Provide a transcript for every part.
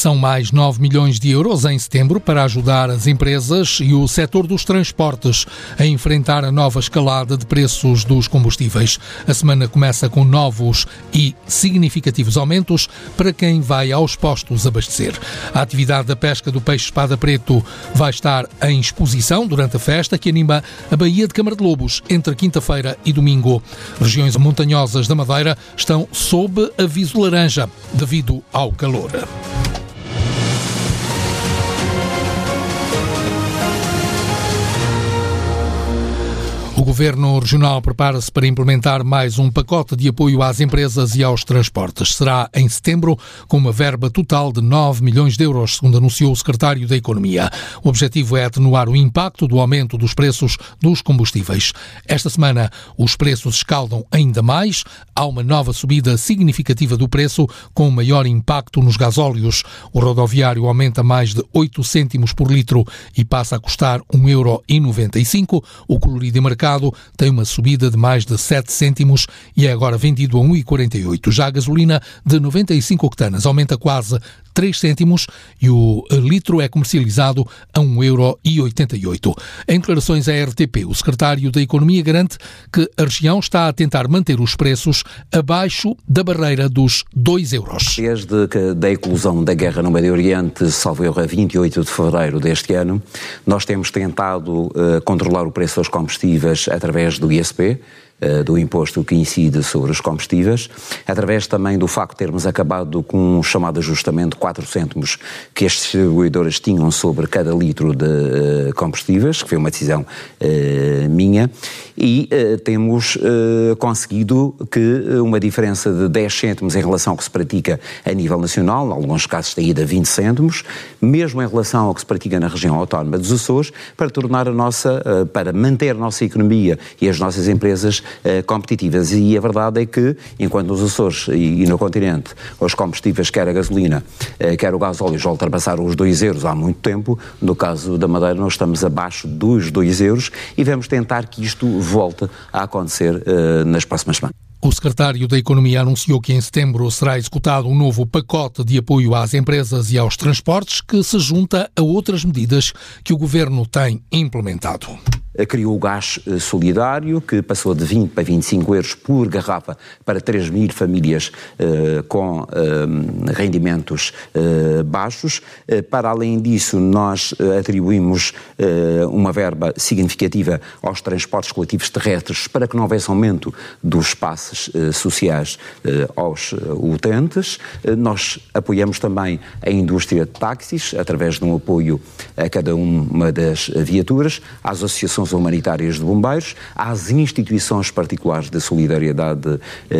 São mais 9 milhões de euros em setembro para ajudar as empresas e o setor dos transportes a enfrentar a nova escalada de preços dos combustíveis. A semana começa com novos e significativos aumentos para quem vai aos postos abastecer. A atividade da pesca do peixe-espada preto vai estar em exposição durante a festa que anima a Baía de Câmara de Lobos entre quinta-feira e domingo. Regiões montanhosas da Madeira estão sob aviso laranja devido ao calor. O Governo Regional prepara-se para implementar mais um pacote de apoio às empresas e aos transportes. Será em setembro, com uma verba total de 9 milhões de euros, segundo anunciou o Secretário da Economia. O objetivo é atenuar o impacto do aumento dos preços dos combustíveis. Esta semana, os preços escaldam ainda mais. Há uma nova subida significativa do preço, com maior impacto nos gasóleos. O rodoviário aumenta mais de 8 cêntimos por litro e passa a custar 1,95 €. O colorido em mercado tem uma subida de mais de 7 cêntimos e é agora vendido a 1,48. Já a gasolina de 95 octanas aumenta quase 3 cêntimos e o litro é comercializado a 1,88 €. Em declarações à RTP, o secretário da Economia garante que a região está a tentar manter os preços abaixo da barreira dos 2 €. Desde que da eclosão da guerra no Médio Oriente, salvo erro, a 28 de fevereiro deste ano, nós temos tentado controlar o preço dos combustíveis através do ISP, do imposto que incide sobre os combustíveis, através também do facto de termos acabado com um chamado ajustamento de 4 cêntimos que as distribuidoras tinham sobre cada litro de combustíveis, que foi uma decisão minha, e temos conseguido que uma diferença de 10 cêntimos em relação ao que se pratica a nível nacional, em alguns casos tem ido a 20 cêntimos, mesmo em relação ao que se pratica na região autónoma dos Açores, para manter a nossa economia e as nossas empresas competitivas. E a verdade é que, enquanto nos Açores e no continente, os combustíveis, quer a gasolina, quer o gasóleo, já ultrapassaram os 2 € há muito tempo, no caso da Madeira nós estamos abaixo dos 2 € e vamos tentar que isto volte a acontecer nas próximas semanas. O secretário da Economia anunciou que em setembro será executado um novo pacote de apoio às empresas e aos transportes que se junta a outras medidas que o Governo tem implementado. Criou o gás solidário, que passou de 20 para 25 € por garrafa para 3.000 famílias com rendimentos baixos. Para além disso, nós atribuímos uma verba significativa aos transportes coletivos terrestres para que não houvesse aumento dos passes sociais aos utentes. Nós apoiamos também a indústria de táxis, através de um apoio a cada uma das viaturas, às associações humanitárias de bombeiros, às instituições particulares de solidariedade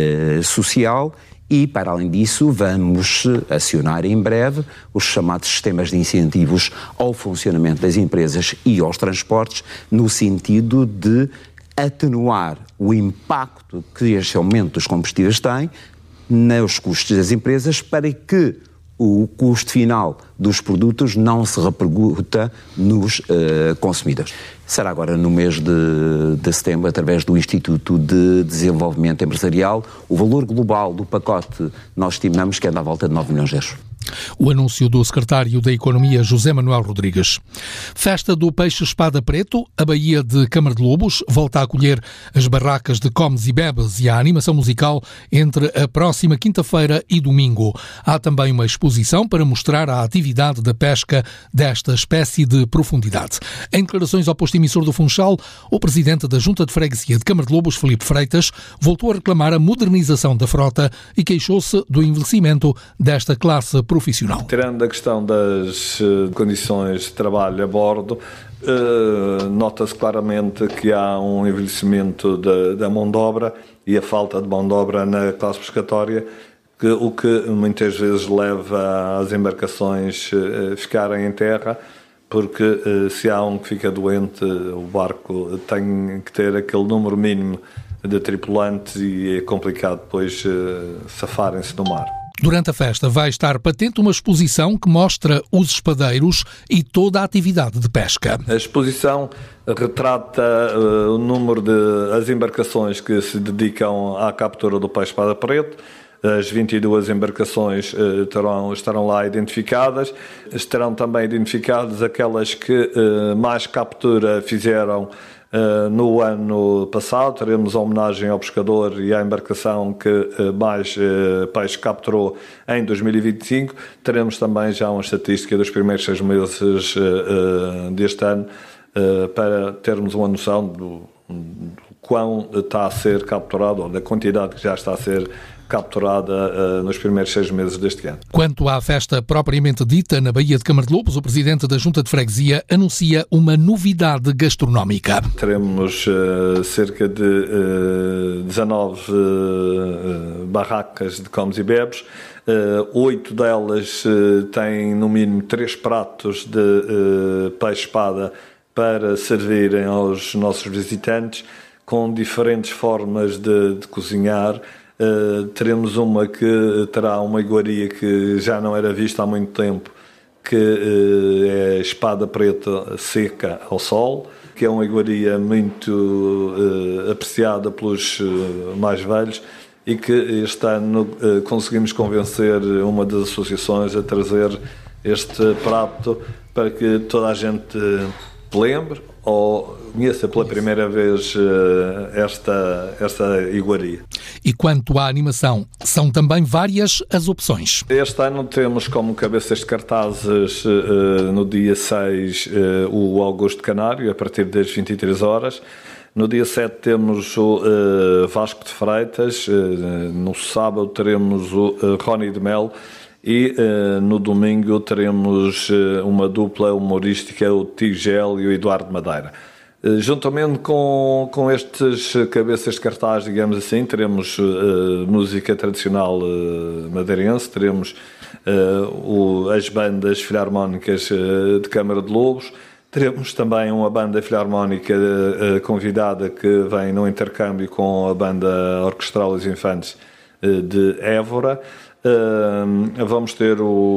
social e, para além disso, vamos acionar em breve os chamados sistemas de incentivos ao funcionamento das empresas e aos transportes, no sentido de atenuar o impacto que este aumento dos combustíveis tem nos custos das empresas para que o custo final dos produtos não se repercuta nos consumidores. Será agora no mês de setembro, através do Instituto de Desenvolvimento Empresarial, o valor global do pacote nós estimamos que anda à volta de 9 milhões de euros. O anúncio do secretário da Economia, José Manuel Rodrigues. Festa do Peixe-Espada Preto, a Baía de Câmara de Lobos volta a acolher as barracas de comes e bebes e a animação musical entre a próxima quinta-feira e domingo. Há também uma exposição para mostrar a atividade da pesca desta espécie de profundidade. Em declarações ao posto emissor do Funchal, o presidente da Junta de Freguesia de Câmara de Lobos, Filipe Freitas, voltou a reclamar a modernização da frota e queixou-se do envelhecimento desta classe profissional. Tirando a questão das condições de trabalho a bordo, nota-se claramente que há um envelhecimento da mão de obra e a falta de mão de obra na classe pescatória, o que muitas vezes leva as embarcações a ficarem em terra, porque se há um que fica doente, o barco tem que ter aquele número mínimo de tripulantes e é complicado depois safarem-se no mar. Durante a festa vai estar patente uma exposição que mostra os espadeiros e toda a atividade de pesca. A exposição retrata o número de as embarcações que se dedicam à captura do peixe-espada preto, As 22 embarcações estarão lá identificadas. Estarão também identificadas aquelas que mais captura fizeram no ano passado. Teremos a homenagem ao pescador e à embarcação que mais peixe capturou em 2025. Teremos também já uma estatística dos primeiros 6 meses deste ano para termos uma noção do quão está a ser capturado, ou da quantidade que já está a ser capturada nos primeiros 6 meses deste ano. Quanto à festa propriamente dita, na Baía de Câmara de Lobos, o presidente da Junta de Freguesia anuncia uma novidade gastronómica. Teremos cerca de 19 barracas de comes e bebes. 8 delas têm no mínimo 3 pratos de peixe-espada para servirem aos nossos visitantes, com diferentes formas de cozinhar. Teremos uma que terá uma iguaria que já não era vista há muito tempo, que é espada preta seca ao sol, que é uma iguaria muito apreciada pelos mais velhos e que este ano conseguimos convencer uma das associações a trazer este prato para que toda a gente lembre ou conheça pela primeira vez esta iguaria. E quanto à animação, são também várias as opções. Este ano temos como cabeças de cartazes no dia 6 o Augusto Canário, a partir das 23 horas. No dia 7 temos o Vasco de Freitas, no sábado teremos o Rony de Mel e no domingo teremos uma dupla humorística, o Tigel e o Eduardo Madeira. Juntamente com estes cabeças de cartaz, digamos assim, teremos música tradicional madeirense, teremos as bandas filarmónicas de Câmara de Lobos, teremos também uma banda filarmónica convidada que vem no intercâmbio com a banda orquestral dos infantes de Évora. Vamos ter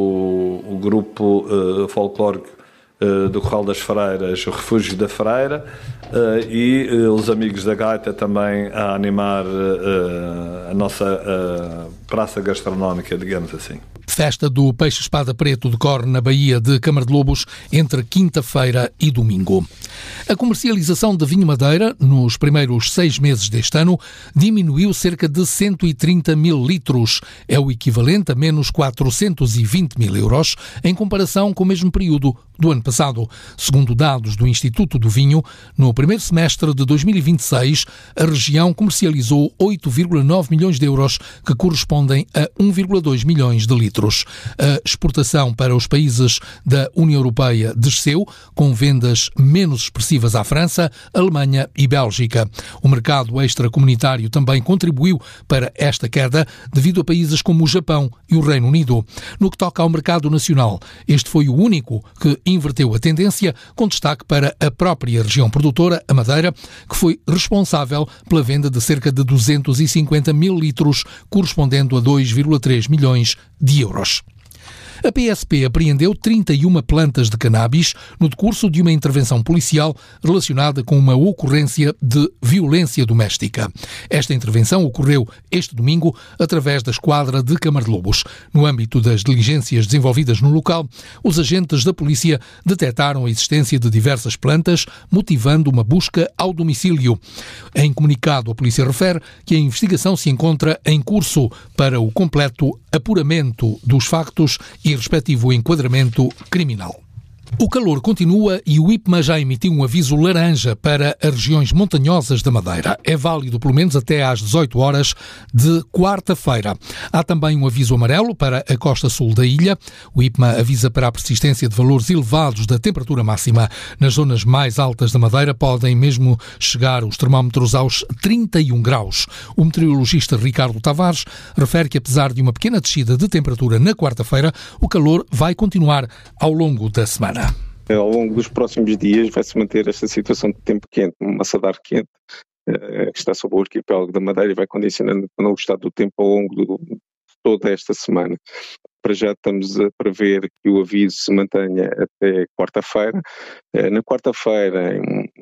o grupo folclórico do Corral das Freiras, o Refúgio da Freira, e os amigos da Gaita também a animar a nossa praça gastronómica, digamos assim. Festa do Peixe-Espada Preto decorre na Baía de Câmara de Lobos entre quinta-feira e domingo. A comercialização de vinho Madeira, nos primeiros 6 meses deste ano, diminuiu cerca de 130 mil litros. É o equivalente a menos 420 mil euros em comparação com o mesmo período do ano passado. Segundo dados do Instituto do Vinho, no primeiro semestre de 2026, a região comercializou 8,9 milhões de euros, que correspondem a 1,2 milhões de litros. A exportação para os países da União Europeia desceu, com vendas menos expressivas à França, Alemanha e Bélgica. O mercado extracomunitário também contribuiu para esta queda, devido a países como o Japão e o Reino Unido. No que toca ao mercado nacional, este foi o único que inverteu a tendência, com destaque para a própria região produtora, a Madeira, que foi responsável pela venda de cerca de 250 mil litros, correspondendo a 2,3 milhões de euros. A PSP apreendeu 31 plantas de cannabis no decurso de uma intervenção policial relacionada com uma ocorrência de violência doméstica. Esta intervenção ocorreu este domingo através da esquadra de Câmara de Lobos. No âmbito das diligências desenvolvidas no local, os agentes da polícia detectaram a existência de diversas plantas, motivando uma busca ao domicílio. Em comunicado, a polícia refere que a investigação se encontra em curso para o completo apuramento dos factos e respectivo enquadramento criminal. O calor continua e o IPMA já emitiu um aviso laranja para as regiões montanhosas da Madeira. É válido pelo menos até às 18 horas de quarta-feira. Há também um aviso amarelo para a costa sul da ilha. O IPMA avisa para a persistência de valores elevados da temperatura máxima. Nas zonas mais altas da Madeira podem mesmo chegar os termómetros aos 31 graus. O meteorologista Ricardo Tavares refere que, apesar de uma pequena descida de temperatura na quarta-feira, o calor vai continuar ao longo da semana. Ao longo dos próximos dias vai-se manter esta situação de tempo quente, uma massa de ar quente que está sobre o arquipélago da Madeira e vai condicionando o estado do tempo ao longo de toda esta semana. Para já estamos a prever que o aviso se mantenha até quarta-feira. Na quarta-feira,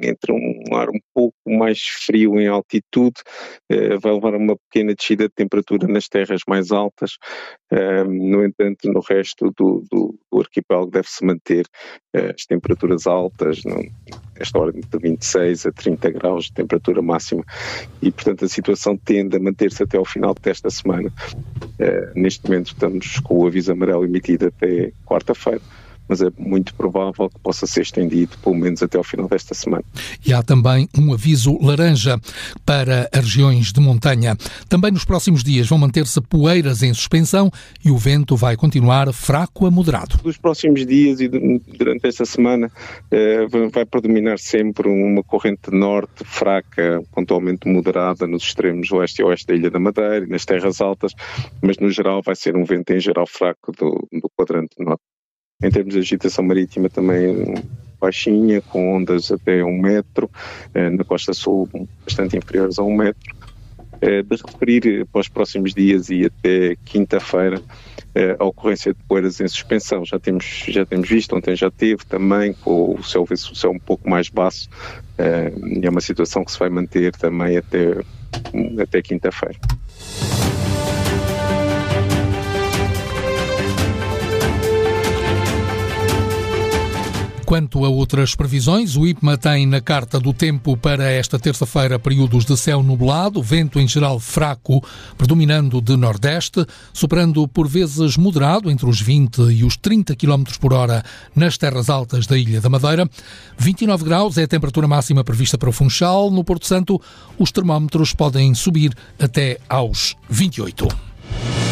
entre um ar um pouco mais frio em altitude, vai levar a uma pequena descida de temperatura nas terras mais altas. No entanto, no resto do arquipélago deve-se manter as temperaturas altas, nesta ordem de 26 a 30 graus de temperatura máxima, e portanto a situação tende a manter-se até ao final desta semana. Neste momento estamos com o aviso amarelo emitido até quarta-feira, mas é muito provável que possa ser estendido pelo menos até ao final desta semana. E há também um aviso laranja para as regiões de montanha. Também nos próximos dias vão manter-se poeiras em suspensão e o vento vai continuar fraco a moderado. Nos próximos dias e durante esta semana vai predominar sempre uma corrente norte fraca, pontualmente moderada nos extremos leste e oeste da Ilha da Madeira e nas terras altas, mas no geral vai ser um vento em geral fraco do quadrante norte. Em termos de agitação marítima também baixinha, com ondas até 1 metro, na costa sul bastante inferiores a 1 metro. De referir para os próximos dias e até quinta-feira a ocorrência de poeiras em suspensão. Já temos visto, ontem já teve também, com o céu um pouco mais baço, e é uma situação que se vai manter também até quinta-feira. Quanto a outras previsões, o IPMA tem na carta do tempo para esta terça-feira períodos de céu nublado, vento em geral fraco, predominando de nordeste, soprando por vezes moderado entre os 20 e os 30 km por hora nas terras altas da Ilha da Madeira. 29 graus é a temperatura máxima prevista para o Funchal. No Porto Santo, os termómetros podem subir até aos 28.